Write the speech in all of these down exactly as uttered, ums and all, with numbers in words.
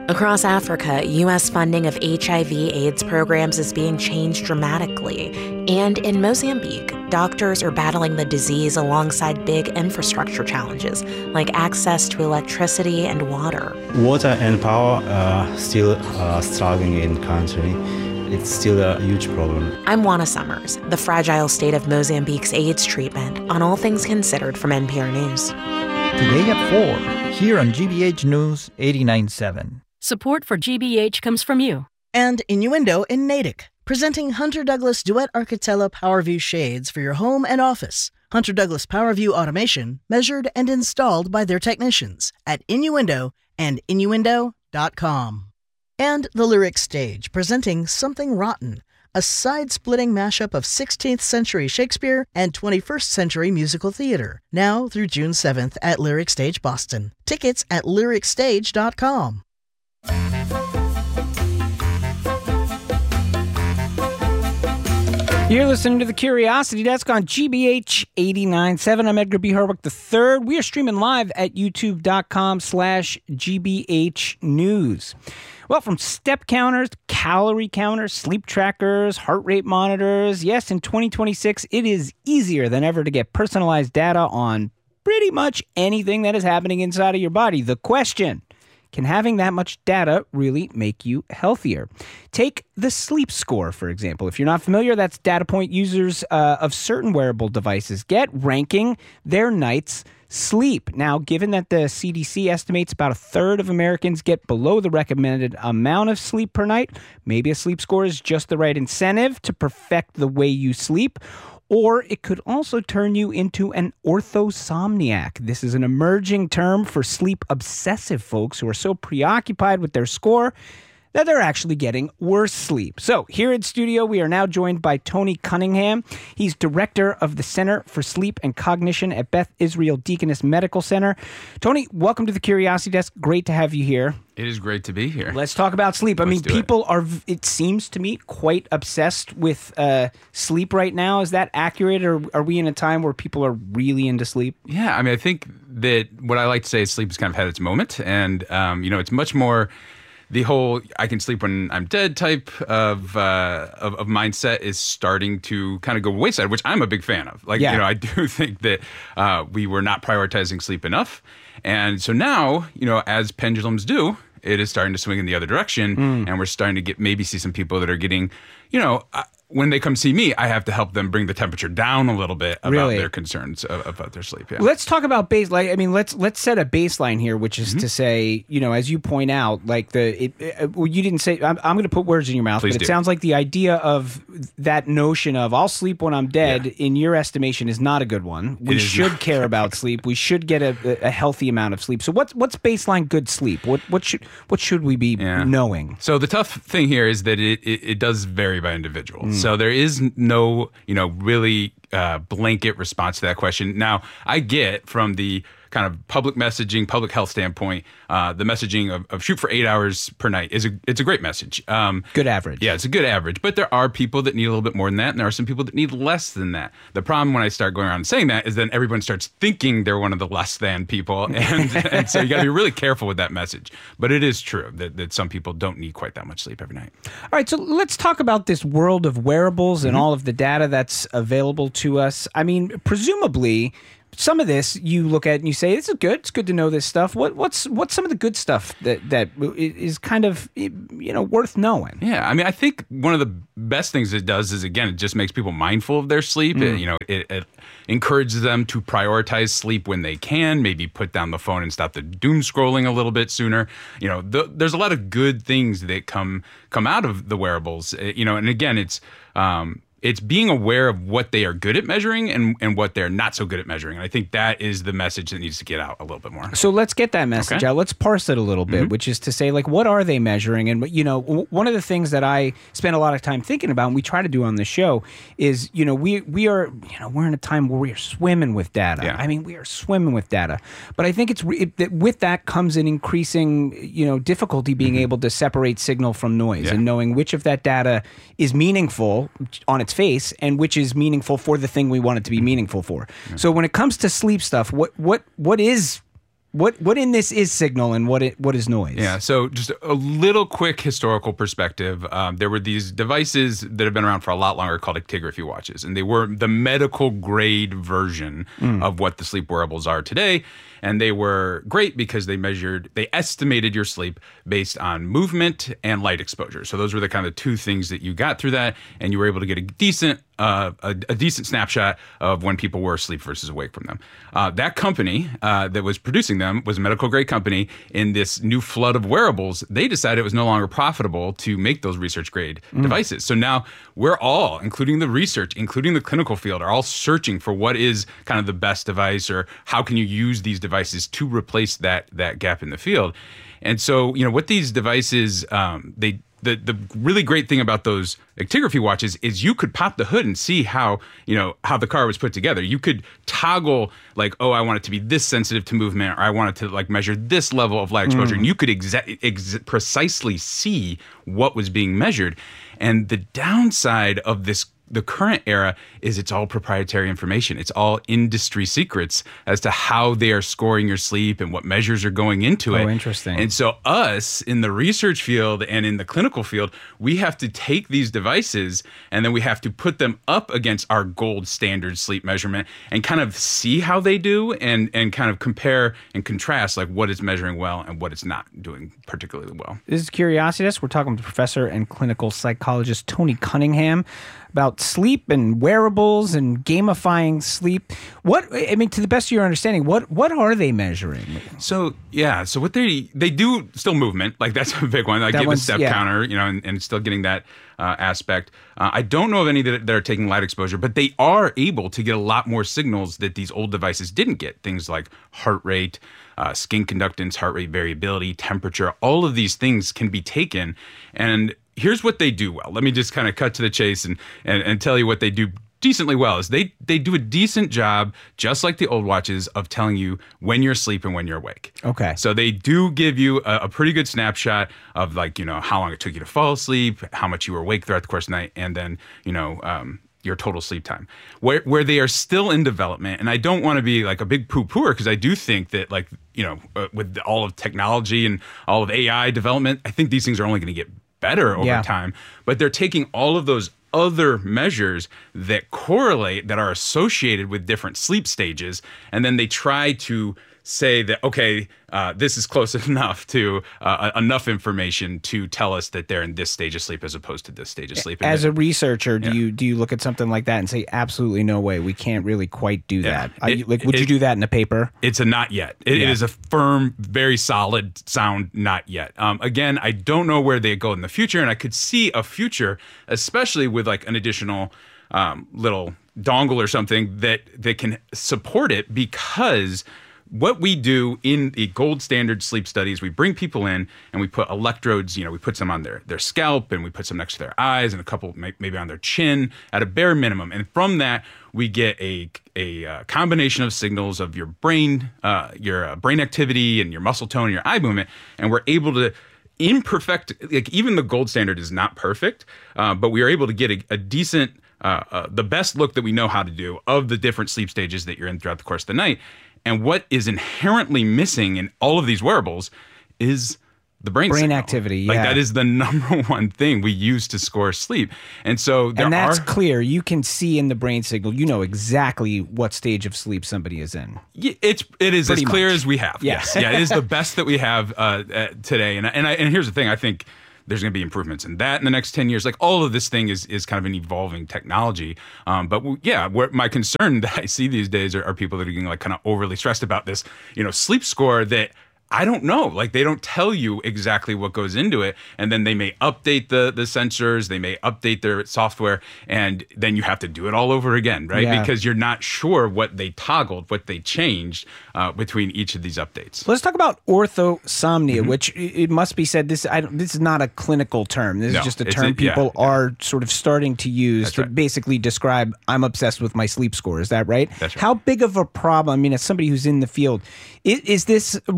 Across Africa, U S funding of H I V AIDS programs is being changed dramatically. And in Mozambique, doctors are battling the disease alongside big infrastructure challenges, like access to electricity and water. Water and power are still uh, struggling in the country. It's still a huge problem. I'm Juana Summers, the fragile state of Mozambique's AIDS treatment, on All Things Considered from N P R News. Today at four, here on G B H News eighty-nine point seven. Support for G B H comes from you. And Innuendo in Natick, presenting Hunter Douglas Duet Architella PowerView shades for your home and office. Hunter Douglas PowerView automation, measured and installed by their technicians at Innuendo and innuendo dot com. And The Lyric Stage, presenting Something Rotten, a side-splitting mashup of sixteenth century Shakespeare and twenty-first century musical theater, now through June seventh at Lyric Stage Boston. Tickets at lyric stage dot com. You're listening to The Curiosity Desk on G B H eighty-nine point seven. I'm Edgar B. Herwick the third. We are streaming live at youtube.com slash GBH News. Well, from step counters, calorie counters, sleep trackers, heart rate monitors, yes, in twenty twenty-six, it is easier than ever to get personalized data on pretty much anything that is happening inside of your body. The question: can having that much data really make you healthier? Take the sleep score, for example. If you're not familiar, that's data point users uh, of certain wearable devices get ranking their night's sleep. Now, given that the C D C estimates about a third of Americans get below the recommended amount of sleep per night, maybe a sleep score is just the right incentive to perfect the way you sleep. Or it could also turn you into an orthosomniac. This is an emerging term for sleep-obsessive folks who are so preoccupied with their score that they're actually getting worse sleep. So here in studio, we are now joined by Tony Cunningham. He's director of the Center for Sleep and Cognition at Beth Israel Deaconess Medical Center. Tony, welcome to the Curiosity Desk. Great to have you here. It is great to be here. Let's talk about sleep. I Let's mean, people it. are, it seems to me, quite obsessed with uh, sleep right now. Is that accurate, or are we in a time where people are really into sleep? Yeah, I mean, I think that what I like to say is sleep has kind of had its moment. And, um, you know, it's much more the whole I can sleep when I'm dead type of, uh, of of mindset is starting to kind of go wayside, which I'm a big fan of. Like, yeah. you know, I do think that uh, we were not prioritizing sleep enough. And so now, you know, as pendulums do, it is starting to swing in the other direction. Mm. And we're starting to get maybe see some people that are getting, you know, uh, when they come see me, I have to help them bring the temperature down a little bit about really? their concerns of, about their sleep. Yeah. Let's talk about base. Like, I mean, let's let's set a baseline here, which is mm-hmm. to say, you know, as you point out, like the it, it, well, you didn't say. I'm, I'm going to put words in your mouth, Please but it do. sounds like the idea of that notion of I'll sleep when I'm dead, yeah. in your estimation, is not a good one. We should not. care about sleep. We should get a, a healthy amount of sleep. So what's what's baseline good sleep? What what should what should we be yeah. knowing? So the tough thing here is that it it, it does vary by individual. Mm. So there is no, you know, really uh, blanket response to that question. Now, I get from the kind of public messaging, public health standpoint, uh, the messaging of, of shoot for eight hours per night is a it's a great message. Um, good average. Yeah, it's a good average. But there are people that need a little bit more than that, and there are some people that need less than that. The problem when I start going around and saying that is then everyone starts thinking they're one of the less than people, and, and so you got to be really careful with that message. But it is true that, that some people don't need quite that much sleep every night. All right, so let's talk about this world of wearables and mm-hmm. all of the data that's available to us. I mean, presumably, some of this you look at and you say, this is good. It's good to know this stuff. What, what's what's some of the good stuff that, that is kind of, you know, worth knowing? Yeah, I mean, I think one of the best things it does is, again, it just makes people mindful of their sleep. Mm. It, you know, it, it encourages them to prioritize sleep when they can, maybe put down the phone and stop the doom scrolling a little bit sooner. You know, the, there's a lot of good things that come come out of the wearables. You know, and again, it's um, it's being aware of what they are good at measuring and, and what they're not so good at measuring. And I think that is the message that needs to get out a little bit more. So let's get that message okay. out. Let's parse it a little bit, mm-hmm. which is to say, like, what are they measuring? And, you know, w- one of the things that I spend a lot of time thinking about, and we try to do on the show, is, you know, we we are, you know, we're in a time where we are swimming with data. Yeah. I mean, we are swimming with data. But I think it's it, that with that comes an increasing, you know, difficulty being mm-hmm. able to separate signal from noise yeah. and knowing which of that data is meaningful on its face and which is meaningful for the thing we want it to be meaningful for. Yeah. So when it comes to sleep stuff, what what what is What what in this is signal and what it what is noise? Yeah, so just a little quick historical perspective. Um, there were these devices that have been around for a lot longer called actigraphy watches, and they were the medical grade version mm. of what the sleep wearables are today. And they were great because they measured, they estimated your sleep based on movement and light exposure. So those were the kind of two things that you got through that, and you were able to get a decent uh, a, a decent snapshot of when people were asleep versus awake from them. Uh, that company uh, that was producing them was a medical grade company. In this new flood of wearables, they decided it was no longer profitable to make those research grade mm. devices. So now we're all, including the research, including the clinical field, are all searching for what is kind of the best device, or how can you use these devices to replace that that gap in the field. And so, you know, what these devices, um, they the the really great thing about those actigraphy watches is you could pop the hood and see how, you know, how the car was put together. You could toggle like, oh, I want it to be this sensitive to movement, or I want it to like measure this level of light exposure. Mm. And you could exa- ex- precisely see what was being measured. And the downside of this the current era is it's all proprietary information. It's all industry secrets as to how they are scoring your sleep and what measures are going into oh, it. Oh, interesting. And so us in the research field and in the clinical field, we have to take these devices and then we have to put them up against our gold standard sleep measurement and kind of see how they do and, and kind of compare and contrast like what is measuring well and what it's not doing particularly well. This is Curiositas. We're talking with professor and clinical psychologist Tony Cunningham about sleep and wearables and gamifying sleep. What, I mean, to the best of your understanding, what what are they measuring? So, yeah, so what they they do still movement, like that's a big one. Like give a step yeah. counter, you know, and, and still getting that uh, aspect. Uh, I don't know of any that, that are taking light exposure, but they are able to get a lot more signals that these old devices didn't get. Things like heart rate, uh, skin conductance, heart rate variability, temperature, all of these things can be taken. And here's what they do well. Let me just kind of cut to the chase and, and, and tell you what they do decently well is they they do a decent job, just like the old watches, of telling you when you're asleep and when you're awake. Okay. So they do give you a, a pretty good snapshot of like, you know, how long it took you to fall asleep, how much you were awake throughout the course of the night, and then, you know, um, your total sleep time. Where where they are still in development, and I don't want to be like a big poo-pooer because I do think that like, you know, uh, with all of technology and all of A I development, I think these things are only going to get better over yeah. time, but they're taking all of those other measures that correlate, that are associated with different sleep stages, and then they try to say that, okay, uh, this is close enough to uh, enough information to tell us that they're in this stage of sleep as opposed to this stage of sleep. As then, a researcher, do yeah. you do you look at something like that and say, absolutely no way, we can't really quite do yeah. that? Are it, you, like, would it, you do that in a paper? It's a not yet. It, yeah. it is a firm, very solid sound not yet. Um, again, I don't know where they go in the future, and I could see a future, especially with like an additional um, little dongle or something that that can support it, because what we do in the gold standard sleep studies, we bring people in and we put electrodes, you know, we put some on their, their scalp, and we put some next to their eyes, and a couple maybe on their chin at a bare minimum. And from that, we get a a uh, combination of signals of your brain, uh, your uh, brain activity and your muscle tone and your eye movement. And we're able to imperfect, like even the gold standard is not perfect, uh, but we are able to get a, a decent, uh, uh, the best look that we know how to do of the different sleep stages that you're in throughout the course of the night. And what is inherently missing in all of these wearables is the brain brain signal. activity. Yeah. Like that is the number one thing we use to score sleep. And so there and that's are, clear. You can see in the brain signal, you know exactly what stage of sleep somebody is in. It's it is Pretty as clear much. as we have. Yeah. Yes, yeah, it is the best that we have uh, uh, today. And and I, and here's the thing, I think there's going to be improvements in that in the next ten years. Like all of this thing is is kind of an evolving technology. Um, but w- yeah, where my concern that I see these days are, are people that are getting like kind of overly stressed about this, you know, sleep score that I don't know. Like they don't tell you exactly what goes into it, and then they may update the the sensors, they may update their software, and then you have to do it all over again, right? Yeah. Because you're not sure what they toggled, what they changed uh, between each of these updates. Let's talk about orthosomnia, mm-hmm. which it must be said this I don't, this is not a clinical term. This No, is just a it's term a- yeah, people yeah. are sort of starting to use That's to right. basically describe I'm obsessed with my sleep score. Is that right? That's right. How big of a problem? I mean, as somebody who's in the field, is, is this really an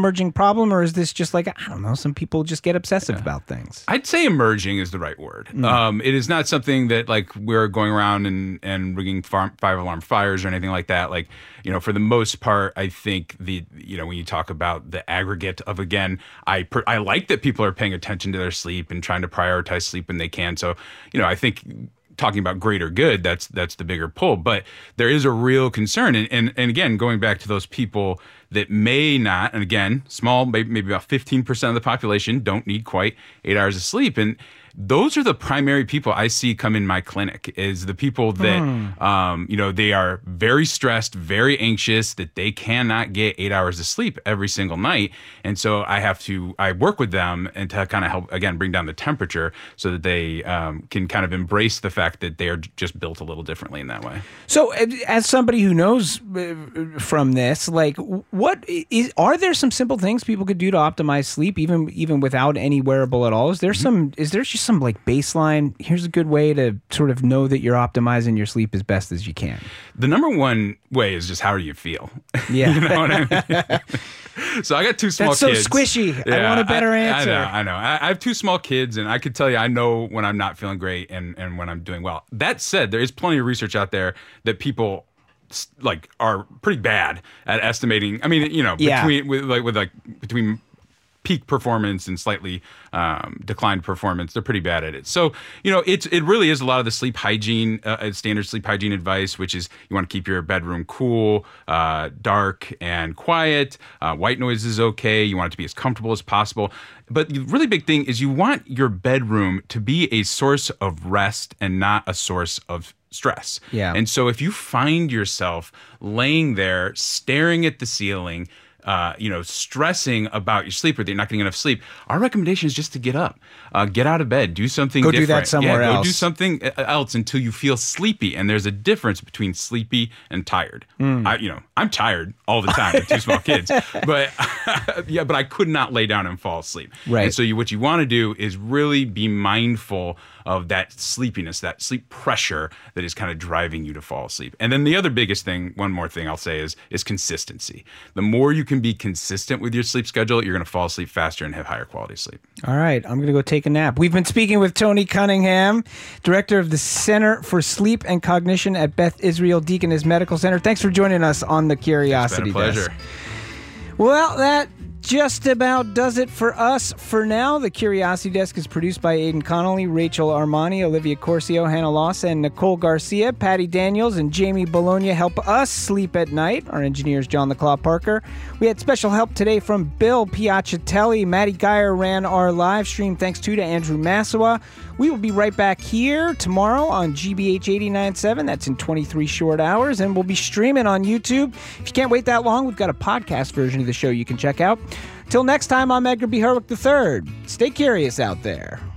emerging problem, or is this just like, I don't know, some people just get obsessive Yeah. about things? I'd say emerging is the right word. Mm. Um, it is not something that like we're going around and, and rigging farm, five alarm fires or anything like that. Like, you know, for the most part, I think the, you know, when you talk about the aggregate of, again, I, per, I like that people are paying attention to their sleep and trying to prioritize sleep when they can. So, you know, I think talking about greater good, that's that's the bigger pull. But there is a real concern. And, and, and again, going back to those people that may not, and again, small, maybe, maybe about fifteen percent of the population don't need quite eight hours of sleep. And those are the primary people I see come in my clinic, is the people that, mm. um, you know, they are very stressed, very anxious, that they cannot get eight hours of sleep every single night. And so I have to, I work with them and to kind of help, again, bring down the temperature so that they um, can kind of embrace the fact that they are just built a little differently in that way. So as somebody who knows from this, like, what is, are there some simple things people could do to optimize sleep, even, even without any wearable at all? Is there mm-hmm. some, is there just some like baseline, here's a good way to sort of know that you're optimizing your sleep as best as you can? The number one way is just how do you feel? Yeah. You know what I mean? So I got two small That's so kids. squishy. Yeah, I want a better I, answer. I know, I know. I, I have two small kids, and I could tell you I know when I'm not feeling great and, and when I'm doing well. That said, there is plenty of research out there that people like are pretty bad at estimating. I mean, you know, yeah. between with like with like between peak performance and slightly um, declined performance, they're pretty bad at it. So, you know, it's it really is a lot of the sleep hygiene, uh, standard sleep hygiene advice, which is you want to keep your bedroom cool, uh, dark, and quiet. Uh, white noise is okay. You want it to be as comfortable as possible. But the really big thing is you want your bedroom to be a source of rest and not a source of stress. Yeah. And so if you find yourself laying there staring at the ceiling, Uh, you know, stressing about your sleep or that you're not getting enough sleep, our recommendation is just to get up, uh, get out of bed, do something go different. do that somewhere yeah, else. Go do something else until you feel sleepy. And there's a difference between sleepy and tired. Mm. I, you know, I'm tired all the time with two small kids, but yeah, but I could not lay down and fall asleep. Right. And so you, what you want to do is really be mindful of that sleepiness, that sleep pressure that is kind of driving you to fall asleep. And then the other biggest thing, one more thing I'll say is, is consistency. The more you can be consistent with your sleep schedule, you're going to fall asleep faster and have higher quality sleep. All right, I'm going to go take a nap. We've been speaking with Tony Cunningham, director of the Center for Sleep and Cognition at Beth Israel Deaconess Medical Center. Thanks for joining us on the Curiosity It's been a pleasure. Desk. Well, that just about does it for us for now. The Curiosity Desk is produced by Aidan Connolly, Rachel Armani, Olivia Corcio, Hannah Loss, and Nicole Garcia. Patty Daniels and Jamie Bologna help us sleep at night. Our engineer is John the Claw Parker. We had special help today from Bill Piacitelli. Maddie Geyer ran our live stream. Thanks too to Andrew Massawa. We will be right back here tomorrow on G B H eighty-nine point seven. That's in twenty-three short hours. And we'll be streaming on YouTube. If you can't wait that long, we've got a podcast version of the show you can check out. Till next time, I'm Edgar B. Herwick the third. Stay curious out there.